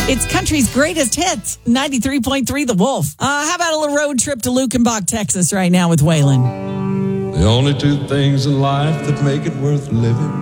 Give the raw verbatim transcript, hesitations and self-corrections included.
It's country's greatest hits, ninety-three point three The Wolf. Uh, how about a little road trip to Lukenbach, Texas right now with Waylon? The only two things in life that make it worth living